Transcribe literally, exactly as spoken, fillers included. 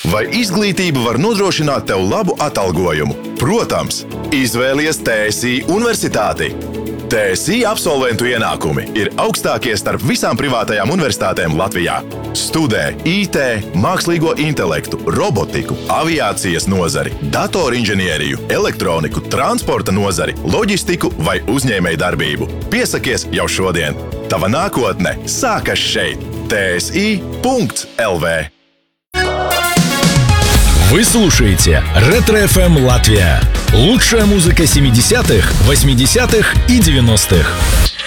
Vai izglītība var nodrošināt tev labu atalgojumu? Protams, izvēlies T S I universitāti. T S I absolventu ienākumi ir augstākie starp visām privātajām universitātēm Latvijā. Studē I T, mākslīgo intelektu, robotiku, aviācijas nozari, datorinženieriju, elektroniku, transporta nozari, loģistiku vai uzņēmējdarbību. Piesakies jau šodien! Tava nākotne sākas šeit! T S I punkts L V. Вы слушаете Ретро эф эм Латвия. Лучшая музыка семидесятых, восьмидесятых и девяностых.